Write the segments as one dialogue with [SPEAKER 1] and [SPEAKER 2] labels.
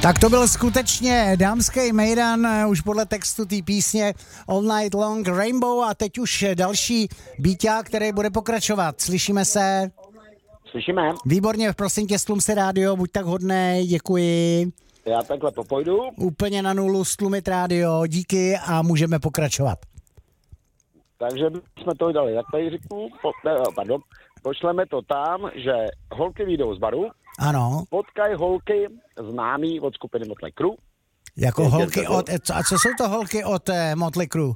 [SPEAKER 1] Tak to byl skutečně dámský mejdan, už podle textu té písně All Night Long Rainbow a teď už další býťák, který bude pokračovat. Slyšíme se?
[SPEAKER 2] Slyšíme.
[SPEAKER 1] Výborně, prosím tě, stlum si rádio, buď tak hodnej, děkuji.
[SPEAKER 2] Já takhle popojdu.
[SPEAKER 1] Úplně na nulu, stlumit rádio, díky a můžeme pokračovat.
[SPEAKER 2] Takže jsme to dali, jak tady řeknu, pošleme to tam, že holky vyjdou z baru.
[SPEAKER 1] Ano.
[SPEAKER 2] Potkají holky známý od skupiny Motley Crue.
[SPEAKER 1] Jako holky od... A co jsou to holky od Motley Crue?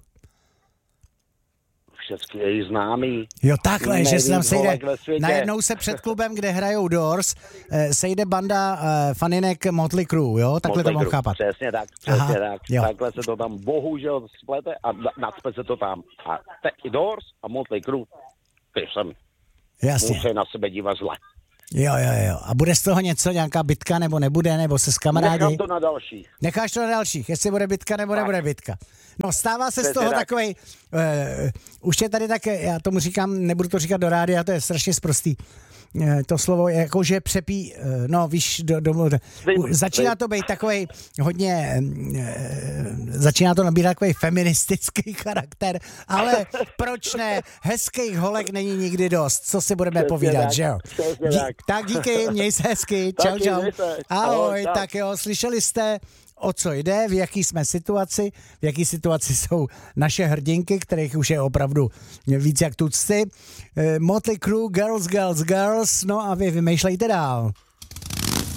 [SPEAKER 2] Všechny její známý.
[SPEAKER 1] Jo, takhle, že se tam sejde...
[SPEAKER 2] Najednou
[SPEAKER 1] se před klubem, kde hrajou Doors, sejde banda faninek Motley Crue, jo? Takhle
[SPEAKER 2] Motley
[SPEAKER 1] to mám
[SPEAKER 2] Crue.
[SPEAKER 1] chápat.
[SPEAKER 2] Přesně tak, přesně tak.
[SPEAKER 1] Jo.
[SPEAKER 2] Takhle se to tam bohužel splete a nacpe se to tam. A i Doors a Motley Crue, ty jsem musí na sebe dívat zle.
[SPEAKER 1] Jo. A bude z toho něco, nějaká bitka, nebo nebude, nebo se s kamarádi?
[SPEAKER 2] Nechám to na dalších.
[SPEAKER 1] Necháš to na dalších, jestli bude bitka, nebo nebude bitka. No, stává se z toho takovej, už je tady tak, já tomu říkám, nebudu to říkat do rádia, to je strašně sprostý. To slovo, jakože přepí, no víš, začíná to být takovej hodně, začíná to nabírat takovej feministický charakter, ale proč ne, hezkých holek není nikdy dost, co si budeme povídat, že jo? Tak díky, měj se hezky, čau. Ahoj, tak jo, slyšeli jste, o co jde, v jaký jsme situaci, v jaký situaci jsou naše hrdinky, kterých už je opravdu víc jak tucty. Motley Crue, Girls, no a vy vymýšlejte dál.